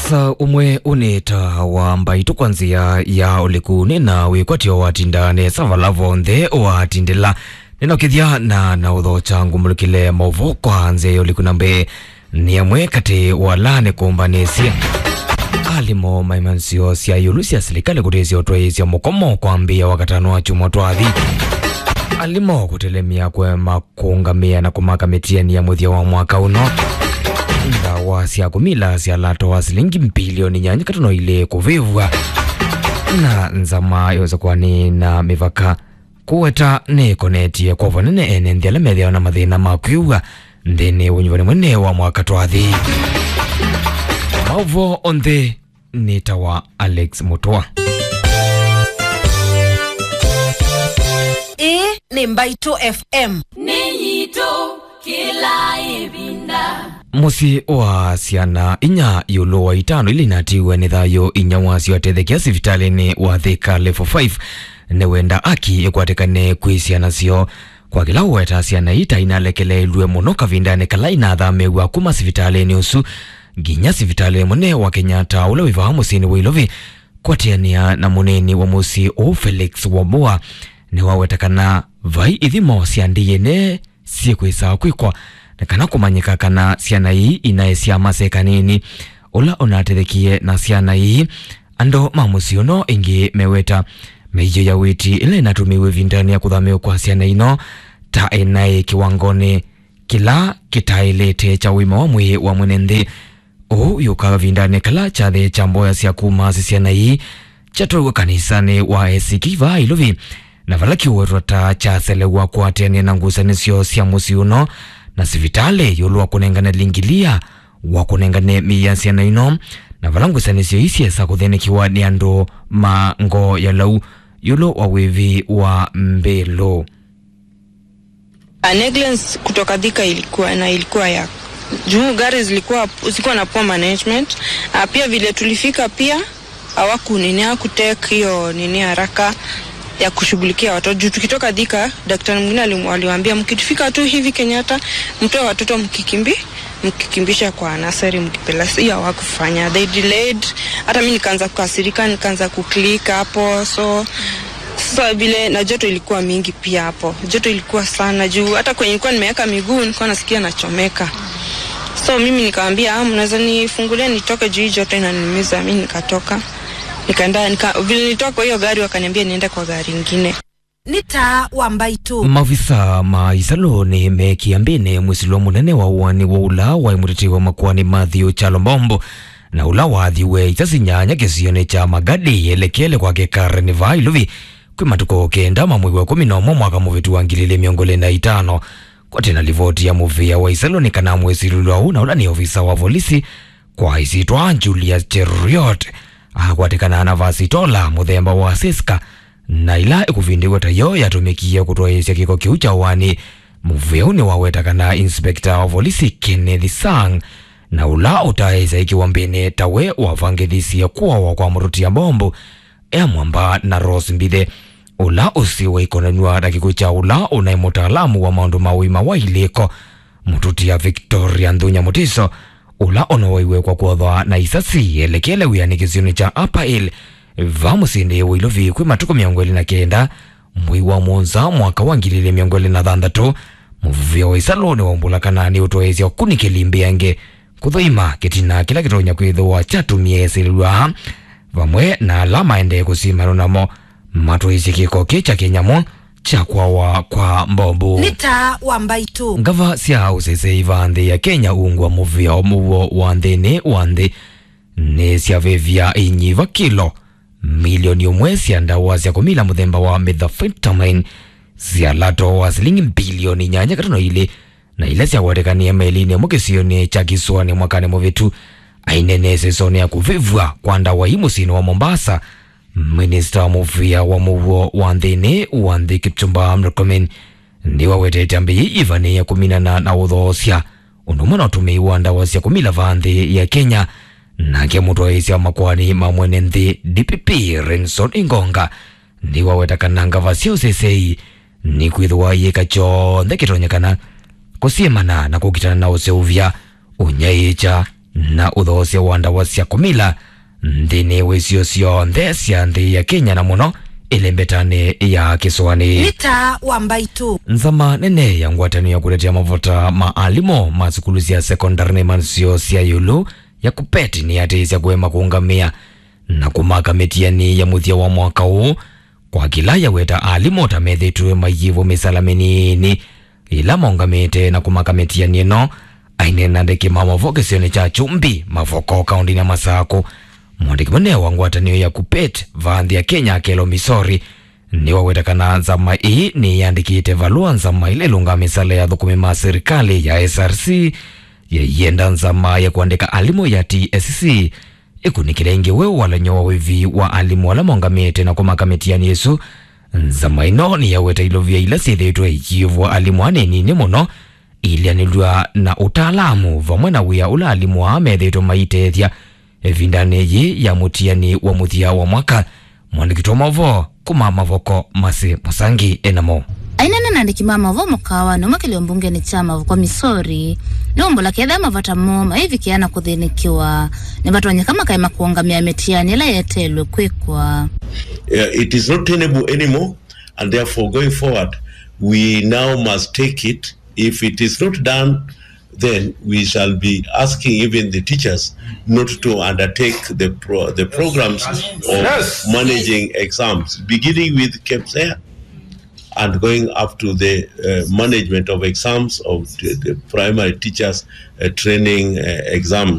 Asa umwe uneta wa mbaitu kwanzia ya ulikuni na wikwatio watindane savalavonde watindela ninokithia na udho changu mulukile mauvo kwanze ulikunambe ni amwe kati walane kumbanesi alimo maimansio siya yulusia silikale kutezi otwezi ya mukomo kwambia wakatano wa chumotwathi alimo kutelemia kwe makungamia na kumakametia ni ya muthia wa mwaka uno ndawa siya kumila siya lato wa silingi bilioni nyanyi katuno ile kuvivwa na nzama yoza kwani na mivaka kuweta ni konetie kwa vanene ene ndiala medhia na mathina makiuwa ndene unyuvani mwene wa mwaka twathi mauvo ondhe nitawa Alex Mutua. Ni Mbaitu FM Ninyito kila ibinda Musi wa siana inya yulu wa itano ili natiwe nithayo inya wasi watethekia sivitalini wa Thika level 5 newenda aki ikwatekane kwisiana sio kwa kila uweta siana ita inalekele ilue muno kavindane kala inathamewa kuma sivitalini usu ginya sivitale mune wa Kenyatta ule wivahamu sini wilovi kwa tiania na muneni wa musi o Felix Wambua ni wawetakana vai ithimo siandiye ne siku isa kwikwa na kana kumanyika kana siana hii inaesia masekanini ula unatethekie na siana hii ando mamusi uno ingi meweta meiyo ya witi ile inatumiwe vindani ya kuthameo kwa siana ino ta enae kiwangone kila kitailete cha wima wa mwe wa mwenende yuka vindane kala chathe chamboya siya kuma sisiana hii chatowe kanisani wa esikiva iluvi na valaki uwerota cha selewa kwa tene na ngusanisio siya musi uno na sivitale yulu wakunengane lingilia wakunengane miya siana ino na valangusanisio isi esa kuthenekiwa ni ando mango ya lau yulu wawivi wa Mbelo. Negligence kutoka Thika ilikuwa ya juu gari zilikuwa na poor management. Pia vile tulifika pia hawakunini kutake hiyo nini haraka ya kushughulikia watoto. Juu tukitoka Thika daktari mwingine aliwaambia mkifika tu hivi Kenyatta mtoe watoto mkikimbisha kwa nursery mkipeleka. Hiyo hawakufanya. They delayed. Hata mimi nikaanza kukasirika, nikaanza kuclick hapo. So vile na joto ilikuwa mingi pia hapo. Joto ilikuwa sana juu hata kwenye nilikuwa nimeweka miguu nilikuwa nasikia nachomeka. So mimi nikamwambia mnaweza nifungulie nitoke juu joto inanimiza. Mimi nikatoka. Nikaenda vile nilitoka kwa hiyo gari wakaniambia niende kwa gari nyingine. Nita wa Mbaitu. Mavisa maisalo ni mekiambine mwisilo munene wa uwani wa ula wa imutiti wa makuani Matthew Chalombombo na ula wathiwe itasinyanya kisione cha magadi yelekele kwa kekare ni vailuvi kwimatuko kenda mamwiwa 11 mwaka muvitu wa 2025 kwa tena livoti ya muvia wa isalo kana mwesilu wa una ula ni ofisa wa polisi kwa isitwa Julius Cheruiyot akwatekana na vasitola muthemba wa Siska na ila ikuvindiwa tayo yatumikia kutoesya kiko kiu cha wani muveuni wawetakana inspector wa polisi Kenneth Sang na ula utaeza ikiwambene tawe wavangithisia kuwa kwa muruti ya bombo ya mwamba na Rose Mbithe ula usiwe ikonanua dakiko cha ula unaimutalamu wa maundu mawima wa iliko mututi ya Victoria Nthunya Mutiso ula onowaiwe kwa kuothwa na isasi elekele wianikisioni cha Upper Hill vamusinde wilovi kwi matuko 29 mwi wa monza mwaka wa 2026 muvuvia wa isaloni wambula kanani utoezia kunikeli yange kuthoima kitina kila kitonya kwithwa chatumie silwa vamwe na alama ende kusimano namo matoezi kiko kicha kenyamo cha kwa mbombo. Nita wa Mbaitu. Ngava siya usese ivande ya Kenya ungwa muvia omuwo wandene wande ne siya vevia inyiva kilo milioni umwe siya ndawa siya kumila muthemba wa methamphetamine siya lato wa silingi bilioni nyanya katono ile na ile siya watekania melini mukisione cha kiswani mwakane muvitu ainenese sone ya kuvivwa kwa ndawa himusino wa Mombasa. Minister wa muvia wa muwo wandene wande Kipchumba Murkomen ndiwa wetete ambi ivane ya kuminana na udhoosya unumana utumei wa ndawa siya kumila vande ya Kenya na kia mutoesya makwani mamwene nthi DPP Renson Ingonga ndiwa wetakananga vasya usesei ni kwithwa yeka chonthe kitonyekana kusiemana na kukitana na useuvya unyaicha na uthosia wanda wasya kumila ndini wisio sio ndesya ndi ya Kenya na muno ilembetane ya kiswani. Nita wa Mbaitu. Nzama nene ya ngwatano ya kuletea mavota maalimo masukulu ya sekondari ni mansio siya yulu ya kupeti ni atizia kuema kuungamia na kumaka metiani ya muthia wa mwaka huu kwa kila ya weta alimo tamethetwe mayivo misalaminini ila maungamite na kumaka metiani no ainena ndeki mamavoke sione cha chumbi mavoko kaundi na Masako. Mwandiki mwenye wa ngwatano ya kupeti vaandhi ya Kenya Kelo Misori ni wawetakana nzama hii ni yandikite valua nzama ile lunga misale ya dhukumima serikali ya SRC ya yenda nzama ya kuandika alimu ya TSC ikunikile ingi wewe wala nyowa wevi wa alimu wala mongamete na kumaka metiani Yesu nzama ino ni ya weta ilovia ila sithitwe ikivu wa alimu ane nini muno ili anilua na utaalamu vamwena wia ula alimu wa amethitwe maitethia vindaneji ya mutiani wa muthia wa mwaka. Mwandikitwa mavo kuma mavoko masi musangi enamo ainana nandiki mavo mukawa no makile mbunge ni chama kwa Misori lombo la kedha mavata moma hivi kiana kuthinikiwa ni watu wenye kama kaima kuangamia metiani la yetelwe kwekwa. It is not tenable anymore, and therefore going forward we now must take it. If it is not done, then we shall be asking even the teachers not to undertake the programs of managing exams, beginning with KPSEA and going up to the management of exams of the primary teachers training exams.